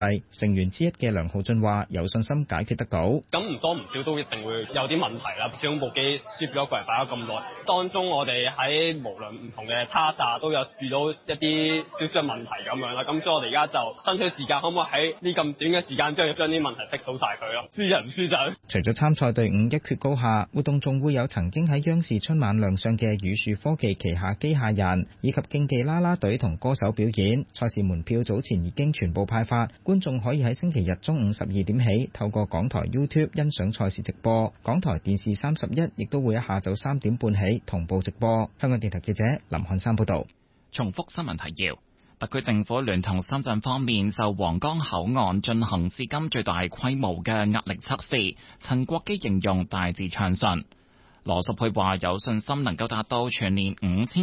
成員之一嘅梁浩俊話：有信心解決得到。 咁唔多唔少都一定會有啲問題啦。始終部機攝咗過嚟擺咗咁耐，當中我哋喺無論唔同嘅 task 都有遇到一啲少少嘅問題咁樣啦。咁所以我哋而家就爭取時間，可唔可以喺呢咁短嘅時間之後將啲問題 fix 好晒佢咯？輸人唔輸陣。 除咗參賽隊伍一決高下，活動仲會有曾經喺央視春晚亮相嘅宇樹科技旗下機械人，以及競技啦啦隊同歌手表演。賽事門票早前已經全部派發，觀眾可以喺星期日中午12點起透過港台 YouTube 欣賞賽事直播，港台電視31亦都會喺下晝3點半起同步直播。香港電台記者林漢山報道。 重複新聞提要：特區政府聯同深圳方面就皇崗口岸進行至今最大規模嘅壓力測試，陳國基形容大致暢順。羅淑佩話有信心能夠達到全年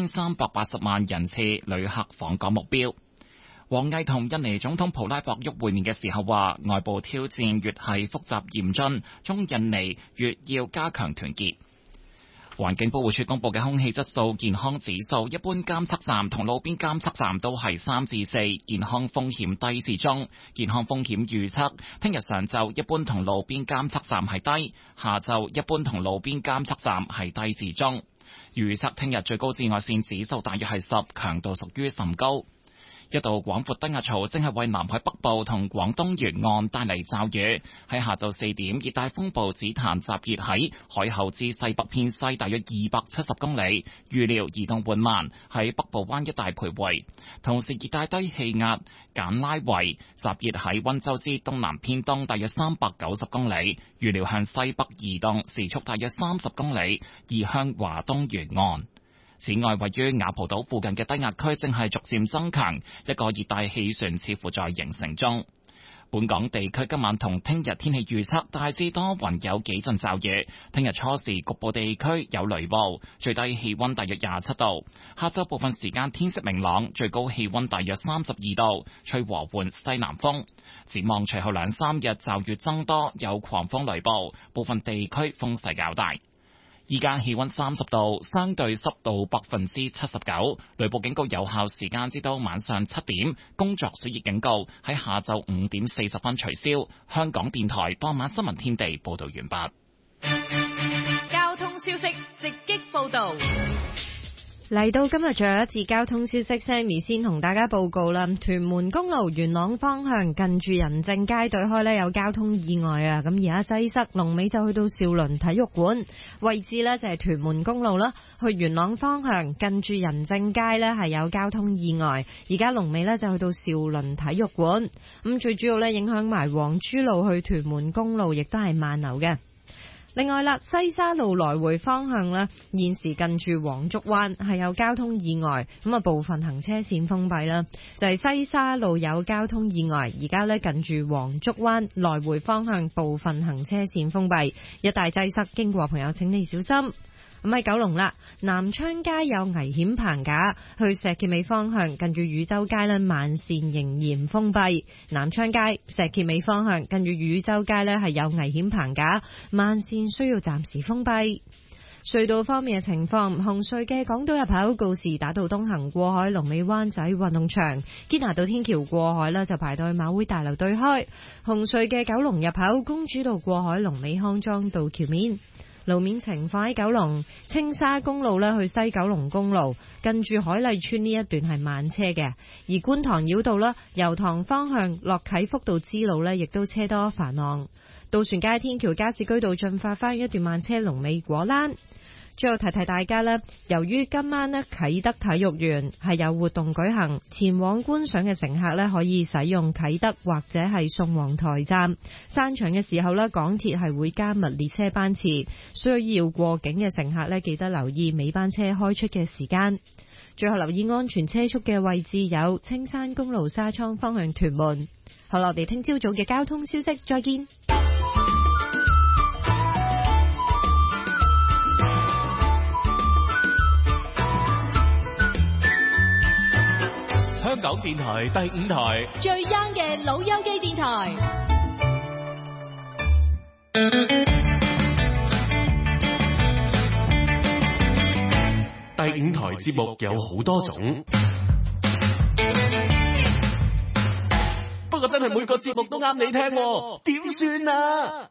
5380萬人次旅客訪港目標。王毅同印尼總統普拉博沃會面嘅時候話，外部挑戰越係複雜嚴峻，中印尼越要加強團結。環境保護署公布嘅空氣質素健康指數，一般監測站同路邊監測站都係3至4，健康風險低至中。健康風險預測，聽日上晝一般同路邊監測站係低，下晝一般同路邊監測站係低至中。預測聽日最高紫外線指數大約係10，強度屬於甚高。一道廣闊低壓槽正係為南海北部同廣東沿岸帶嚟驟雨。喺下晝4點，熱帶風暴紫檀集結喺海口之西北偏西大約270公里，預料移動緩慢，喺北部灣一帶徘徊。同時，熱帶低氣壓簡拉維集結喺溫州之東南偏東大約390公里，預料向西北移動，時速大約30公里，移向華東沿岸。此外，位於雅蒲島附近嘅低壓區正係逐漸增強，一個熱帶氣旋似乎在形成中。本港地區今晚同聽日天氣預測大致多雲，有幾陣驟雨。聽日初時局部地區有雷暴，最低氣溫大約27度。下晝部分時間天色明朗，最高氣溫大約32度，吹和緩西南風。展望隨後2-3日驟雨增多，有狂風雷暴，部分地區風勢較大。依家氣溫30度，相對濕度79%，雷暴警告有效時間至到晚上7點，工作暑熱警告喺下晝5點40分取消。香港電台傍晚新聞天地報道完畢。 交通消息直擊報道。 嚟到今日最後一節交通消息 ，Sammy 先同大家報告啦。屯門公路元朗方向近住仁政街對開呢有交通意外啊，咁而家擠塞，龍尾就去到兆麟體育館位置呢，就係屯門公路啦，去元朗方向近住仁政街呢係有交通意外，而家龍尾呢就去到兆麟體育館。咁最主要呢影響埋黃珠路去屯門公路，亦都係慢流嘅。另外啦，西沙路來回方向呢，現時近住黃竹灣係有交通意外，咁啊部分行車線封閉啦。就係西沙路有交通意外，而家呢近住黃竹灣來回方向部分行車線封閉，一帶擠塞，經過朋友請你小心。咁喺九龍啦，南昌街有危險棚架，去石硤尾方向近住汝州街呢慢線仍然封閉。南昌街石硤尾方向近住汝州街呢係有危險棚架，慢線需要暫時封閉。隧道方面嘅情況，紅隧嘅港島入口告士打道東行過海，龍尾灣仔運動場堅拿道天橋過海呢就排到去馬會大樓對開。紅隧嘅九龍入口公主道過海，龍尾康莊道橋面。路面情況喺九龍青沙公路呢去西九龍公路近住海麗村呢一段係慢車嘅，而觀塘繞道啦，油塘方向落啟福道支路呢亦都車多繁忙。渡船街天橋加士居道進發翻一段慢車，龍尾果欄。最後提提大家啦，由於今晚呢啟德體育園係有活動舉行，前往觀賞嘅乘客呢可以使用啟德或者係宋皇臺站。散場嘅時候呢，港鐵係會加密列車班次，需要過境嘅乘客呢記得留意尾班車開出嘅時間。最後留意安全車速嘅位置有青山公路沙涌方向屯門。好啦，我哋聽朝早嘅交通消息，再見。 香港電台第5台最 young 嘅老友記電台。 第5台節目有好多種，不過真真係每個節目都啱你聽喎，點算啊？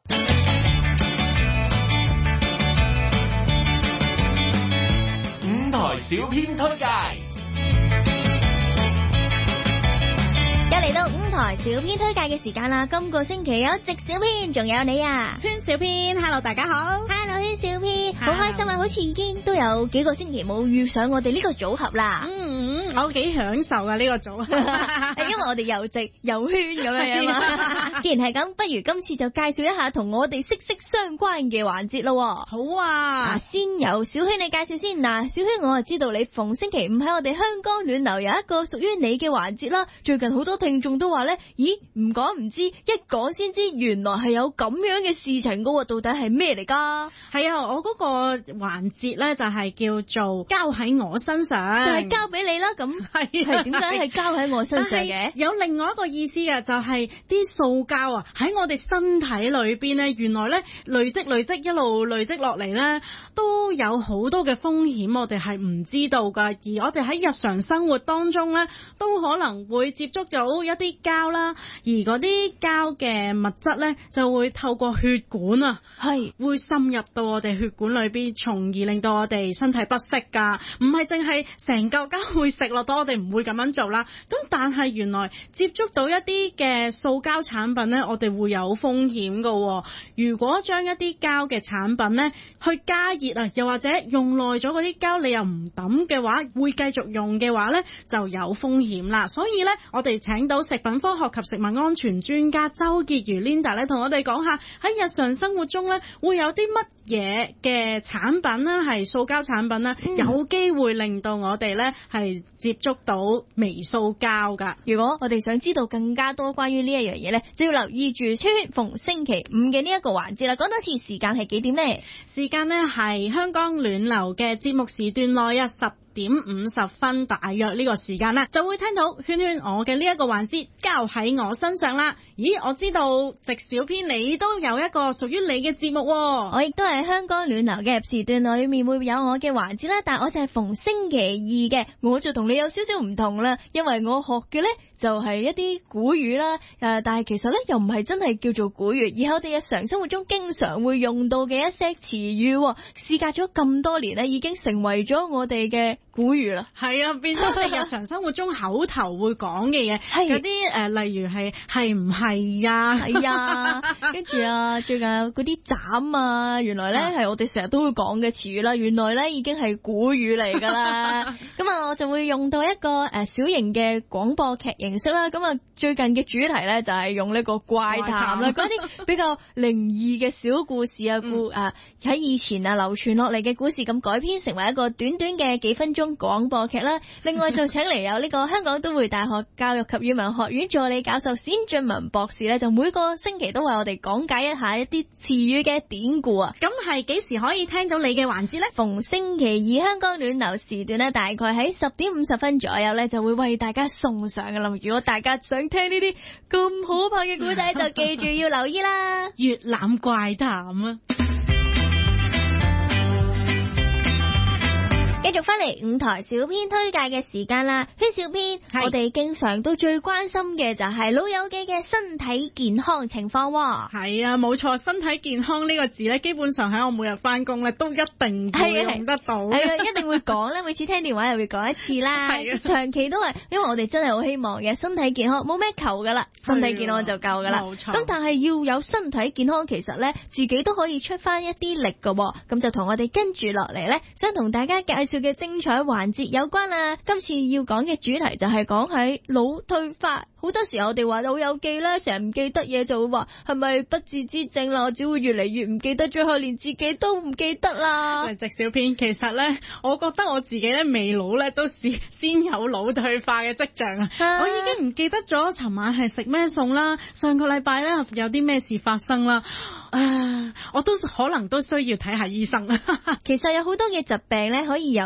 五台小編推介。 又嚟到五台小編推介嘅時間啦！今個星期有直小編，仲有你啊， 圈小編。Hello， 大家好。 Hello， 圈小編，好開心啊！好似已經都有幾個星期冇遇上我哋呢個組合啦。 我幾享受啊呢個組合， 因為我哋又直又圈咁樣嘛。既然係咁，不如今次就介紹一下同我哋息息相關嘅環節咯。 好啊， 先由小圈你介紹先。嗱，小圈我就知道你逢星期五喺我哋香江暖流有一個屬於你嘅環節啦。最近好多聽眾都話咧，咦，唔講唔知，一講先知，原來係有咁樣嘅事情噶喎，到底係咩嚟噶？ 係啊，我嗰個環節咧就係叫做交喺我身上， 就係交俾你啦。咁係點解係交喺我身上嘅？ 有另外一個意思嘅，就係啲塑膠啊喺我哋身體裏邊咧，原來咧累積一路累積落嚟咧，都有好多嘅風險，我哋係唔知道噶。而我哋喺日常生活當中咧，都可能會接觸到一啲膠啦，而嗰啲膠嘅物質咧就會透過血管啊，係會滲入到我哋血管裏邊，從而令到我哋身體不適噶。唔係淨係成嚿膠會食落到，我哋唔會咁樣做啦。咁但係原來接觸到一啲嘅塑膠產品咧，我哋會有風險噶。如果將一啲膠嘅產品咧去加熱啊，又或者用耐咗嗰啲膠你又唔抌嘅話，會繼續用嘅話咧就有風險啦。所以咧我哋請到食品科學及食物安全專家周潔如 Linda 咧，同我哋講下喺日常生活中咧會有啲乜嘢嘅產品啦，係塑膠產品啦，有機會令到我哋咧係接觸到微塑膠噶。 如果我哋想知道更加多關於呢一樣嘢咧，就要留意住圈逢星期五嘅呢一個環節啦。講多次時間係幾點呢？ 時間呢係香江暖流嘅節目時段內啊，10:50，大約呢個時間啦，就會聽到圈圈我嘅呢一個環節交喺我身上啦。咦，我知道直小編你都有一個屬於你嘅節目喎。 我亦都係香江暖流嘅時段裏面會有我嘅環節啦，但我就係逢星期二嘅，我就同你有少少唔同啦，因為我學嘅呢就係一啲古語啦，但係其實呢又唔係真係叫做古語，而係我哋日常生活中經常會用到嘅一些詞語，事隔咗咁多年呢，已經成為咗我哋嘅古語啦。 係啊，變咗我哋日常生活中口頭會講嘅嘢，嗰啲例如係唔係啊？係啊， 跟住啊，最近嗰啲斬啊，原來呢係我哋成日都會講嘅詞語啦，原來呢已經係古語嚟噶啦。咁啊，我就會用到一個小型嘅廣播劇形式啦。咁啊，最近嘅主題呢就係用呢個怪談啦，嗰啲比較靈異嘅小故事啊，喺以前啊流傳落嚟嘅故事咁改編成為一個短短嘅幾分鐘廣播劇啦。另外就請嚟有呢個香港都會大學教育及語文學院助理教授冼俊文博士呢，就每個星期都為我哋講解一下一啲詞語嘅典故啊。 咁係幾時可以聽到你嘅環節呢？ 逢星期二香港暖流時段呢，大概喺10:50左右呢，就會為大家送上噶啦。如果大家想聽呢啲咁可怕嘅故仔，就記住要留意啦。 粵覽怪談啊！ 繼續翻嚟五台小編推介嘅時間啦，圈小編，我哋經常都最關心嘅就係老友記嘅身體健康情況喎。 係啊，冇錯，身體健康呢個字咧，基本上喺我每日翻工咧都一定會用得到。 係啊，一定會講咧，每次聽電話又會講一次啦。係啊，長期都係，因為我哋真係好希望嘅身體健康，冇咩求噶啦，身體健康就夠噶啦。冇錯。咁但係要有身體健康，其實咧自己都可以出翻一啲力噶。咁就同我哋跟住落嚟咧，想同大家介紹嘅精彩環節有關啦。今次要講嘅主題就係講喺腦退化。好多時候我哋話老友記咧，成日唔記得嘢，就會話係咪不治之症啦？我只會越嚟越唔記得，最後連自己都唔記得啦。 直小編，其實咧，我覺得我自己咧未老咧都先有腦退化嘅跡象啊！我已經唔記得咗尋晚係食咩餸啦，上個禮拜咧有啲咩事發生啦。我都可能都需要睇下醫生。 其實有好多嘅疾病咧，可以由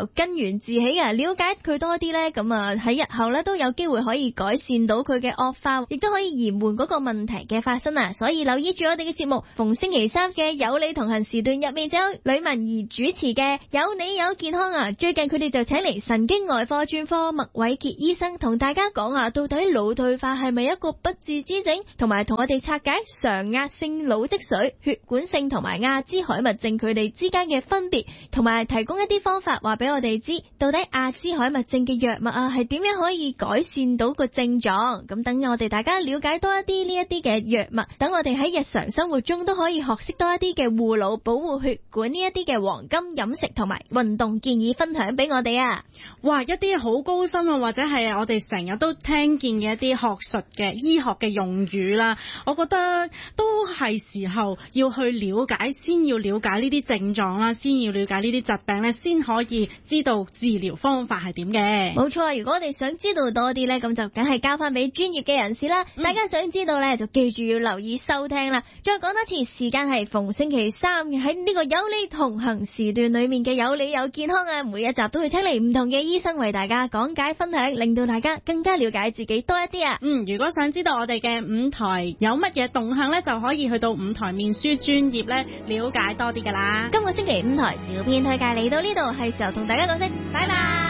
由根源治起嘅，了解佢多啲咧，咁啊喺日後咧都有機會可以改善到佢嘅惡化，亦都可以延緩嗰個問題嘅發生啊！所以留意住我哋嘅節目，逢星期三嘅有你同行時段入面就有呂文儀主持嘅有你有健康啊！最近佢哋就請嚟神經外科專科麥偉傑醫生同大家講啊，到底腦退化係咪一個不治之症，同埋同我哋拆解常壓性腦積水、血管性同埋阿茲海默症佢哋之間嘅分別，同埋提供一啲方法話俾我哋知，到底阿茲海默症嘅藥物啊係點樣可以改善到個症狀。咁等我哋大家了解多一啲呢一啲嘅藥物，等我哋喺日常生活中都可以學識多一啲嘅護腦、保護血管呢一啲嘅黃金飲食同埋運動建議分享俾我哋啊！ 哇，一啲好高深啊，或者係我哋成日都聽見嘅一啲學術嘅醫學嘅用語啦，我覺得都係時候要去了解，先要了解呢啲症狀啦，先要了解呢啲疾病咧，先可以知道治療方法係點嘅。 冇錯，如果我哋想知道多啲咧，咁就梗係交翻俾專業嘅人士啦。大家想知道咧，就記住要留意收聽啦。再講多次，時間係逢星期三喺呢個有你同行時段裏面嘅有你有健康啊，每一集都會請嚟唔同嘅醫生為大家講解分享，令到大家更加了解自己多一啲啊。 如果想知道我哋嘅五台有乜嘢動向咧，就可以去到五台面書專頁咧了解多啲噶啦。 今個星期五台小編推介嚟到呢度，係時候同大家講聲拜拜。